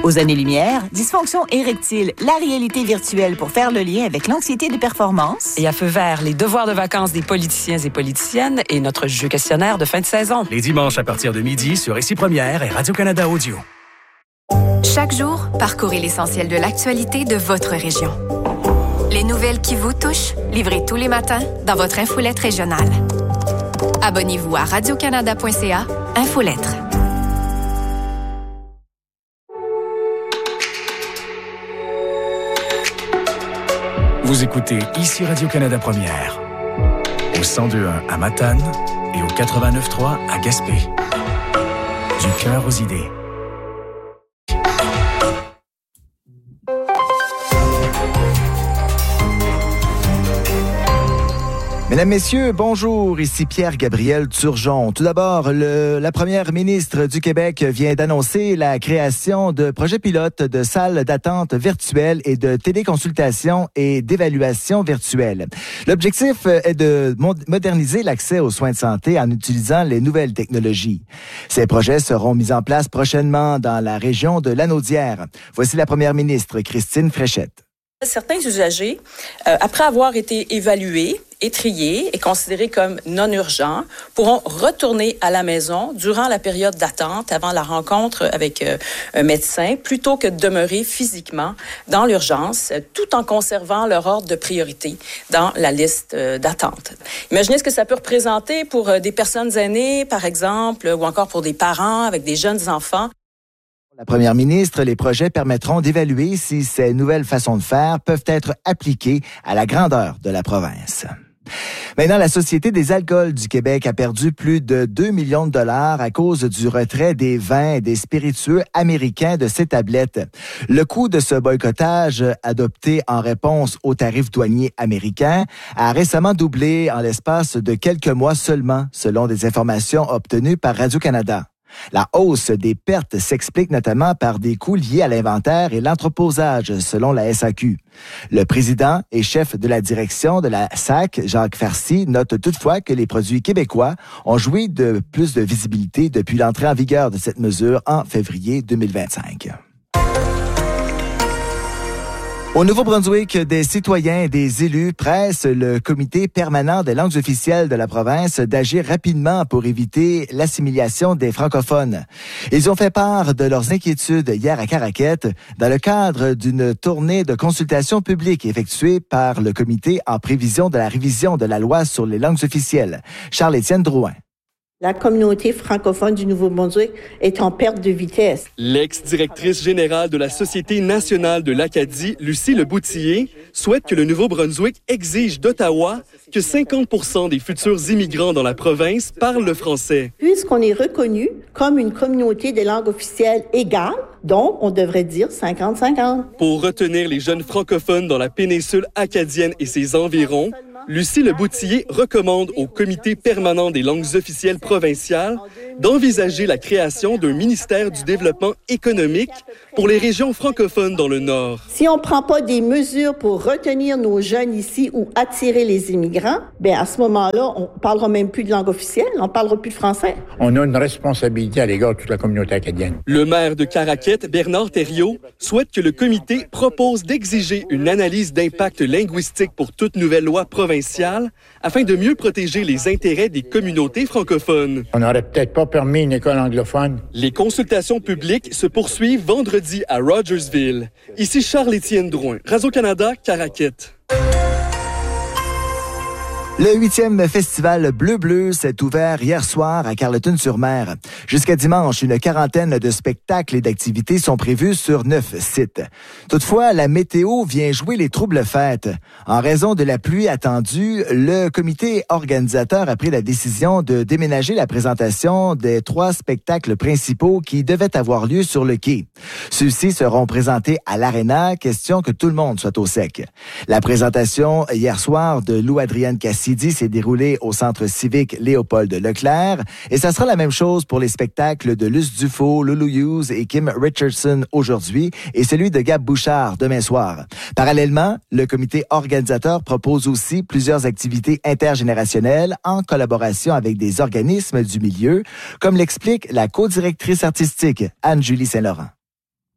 Aux années-lumière, dysfonction érectile, la réalité virtuelle pour faire le lien avec l'anxiété de performance. Et à feu vert, les devoirs de vacances des politiciens et politiciennes et notre jeu questionnaire de fin de saison. Les dimanches à partir de midi sur Ici Première et Radio-Canada Audio. Chaque jour, parcourez l'essentiel de l'actualité de votre région. Les nouvelles qui vous touchent, livrées tous les matins dans votre infolette régionale. Abonnez-vous à radiocanada.ca, Infolettre. Vous écoutez Ici Radio-Canada Première, au 102.1 à Matane et au 89.3 à Gaspé. Du cœur aux idées. Mesdames, Messieurs, bonjour. Ici Pierre-Gabriel Turgeon. Tout d'abord, la première ministre du Québec vient d'annoncer la création de projets pilotes de salles d'attente virtuelles et de téléconsultation et d'évaluation virtuelle. L'objectif est de moderniser l'accès aux soins de santé en utilisant les nouvelles technologies. Ces projets seront mis en place prochainement dans la région de Lanaudière. Voici la première ministre, Christine Fréchette. Certains usagers, après avoir été évalués et triés et considérés comme non urgents, pourront retourner à la maison durant la période d'attente avant la rencontre avec un médecin, plutôt que de demeurer physiquement dans l'urgence, tout en conservant leur ordre de priorité dans la liste d'attente. Imaginez ce que ça peut représenter pour des personnes aînées, par exemple, ou encore pour des parents avec des jeunes enfants. La première ministre, les projets permettront d'évaluer si ces nouvelles façons de faire peuvent être appliquées à la grandeur de la province. Maintenant, la Société des alcools du Québec a perdu plus de 2 millions de dollars à cause du retrait des vins et des spiritueux américains de ses tablettes. Le coût de ce boycottage, adopté en réponse aux tarifs douaniers américains, a récemment doublé en l'espace de quelques mois seulement, selon des informations obtenues par Radio-Canada. La hausse des pertes s'explique notamment par des coûts liés à l'inventaire et l'entreposage, selon la SAQ. Le président et chef de la direction de la SAC, Jacques Farcy, note toutefois que les produits québécois ont joui de plus de visibilité depuis l'entrée en vigueur de cette mesure en février 2025. Au Nouveau-Brunswick, des citoyens et des élus pressent le comité permanent des langues officielles de la province d'agir rapidement pour éviter l'assimilation des francophones. Ils ont fait part de leurs inquiétudes hier à Caraquette dans le cadre d'une tournée de consultation publique effectuée par le comité en prévision de la révision de la loi sur les langues officielles. Charles-Étienne Drouin. La communauté francophone du Nouveau-Brunswick est en perte de vitesse. L'ex-directrice générale de la Société nationale de l'Acadie, Lucie Leboutillier, souhaite que le Nouveau-Brunswick exige d'Ottawa que 50% des futurs immigrants dans la province parlent le français. Puisqu'on est reconnu comme une communauté des langues officielles égales, donc on devrait dire 50-50. Pour retenir les jeunes francophones dans la péninsule acadienne et ses environs, Lucie Leboutillier recommande au Comité permanent des langues officielles provinciales d'envisager la création d'un ministère du développement économique pour les régions francophones dans le Nord. Si on ne prend pas des mesures pour retenir nos jeunes ici ou attirer les immigrants, bien à ce moment-là, on ne parlera même plus de langue officielle, on ne parlera plus de français. On a une responsabilité à l'égard de toute la communauté acadienne. Le maire de Caraquette, Bernard Thériault, souhaite que le comité propose d'exiger une analyse d'impact linguistique pour toute nouvelle loi provinciale afin de mieux protéger les intérêts des communautés francophones. On n'aurait peut-être pas permis une école anglophone. Les consultations publiques se poursuivent vendredi à Rogersville. Ici Charles-Étienne Drouin, Radio-Canada, Caraquette. Le 8e festival Bleu s'est ouvert hier soir à Carleton-sur-Mer. Jusqu'à dimanche, une quarantaine de spectacles et d'activités sont prévus sur 9 sites. Toutefois, la météo vient jouer les troubles fêtes. En raison de la pluie attendue, le comité organisateur a pris la décision de déménager la présentation des 3 spectacles principaux qui devaient avoir lieu sur le quai. Ceux-ci seront présentés à l'Arena, question que tout le monde soit au sec. La présentation hier soir de Lou-Adrienne Cassidy s'est déroulée au centre civique Léopold Leclerc et ça sera la même chose pour les spectacles de Luce Dufault, Lulu Hughes et Kim Richardson aujourd'hui et celui de Gab Bouchard demain soir. Parallèlement, le comité organisateur propose aussi plusieurs activités intergénérationnelles en collaboration avec des organismes du milieu, comme l'explique la co-directrice artistique Anne-Julie Saint-Laurent.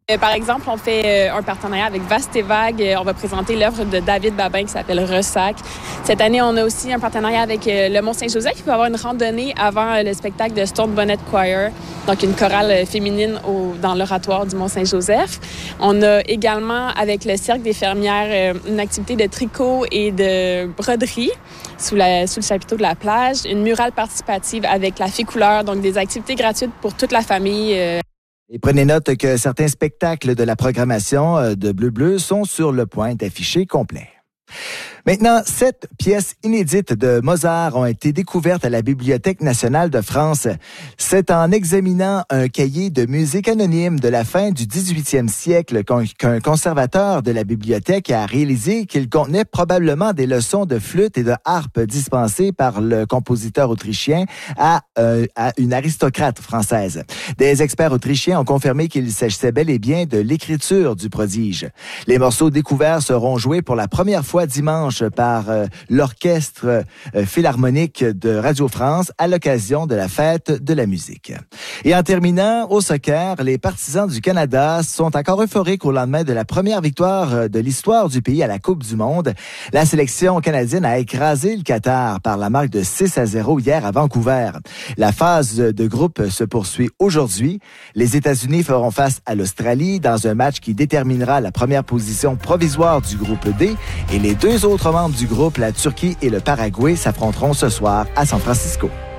Par exemple, on fait un partenariat avec Vaste et Vague. On va présenter l'œuvre de David Babin qui s'appelle Ressac. Cette année, on a aussi un partenariat avec le Mont-Saint-Joseph qui va avoir une randonnée avant le spectacle de Stone Bonnet Choir, donc une chorale féminine dans l'oratoire du Mont-Saint-Joseph. On a également, avec le Cercle des fermières, une activité de tricot et de broderie sous le chapiteau de la plage, une murale participative avec la Fée Couleur, donc des activités gratuites pour toute la famille. Et prenez note que certains spectacles de la programmation de Bleu sont sur le point d'afficher complet. Maintenant, 7 pièces inédites de Mozart ont été découvertes à la Bibliothèque nationale de France. C'est en examinant un cahier de musique anonyme de la fin du 18e siècle qu'un conservateur de la bibliothèque a réalisé qu'il contenait probablement des leçons de flûte et de harpe dispensées par le compositeur autrichien à une aristocrate française. Des experts autrichiens ont confirmé qu'il s'agissait bel et bien de l'écriture du prodige. Les morceaux découverts seront joués pour la première fois dimanche par l'Orchestre Philharmonique de Radio France à l'occasion de la fête de la musique. Et en terminant, au soccer, les partisans du Canada sont encore euphoriques au lendemain de la première victoire de l'histoire du pays à la Coupe du Monde. La sélection canadienne a écrasé le Qatar par la marque de 6-0 hier à Vancouver. La phase de groupe se poursuit aujourd'hui. Les États-Unis feront face à l'Australie dans un match qui déterminera la première position provisoire du groupe D et les deux autres membres du groupe, la Turquie et le Paraguay, s'affronteront ce soir à San Francisco.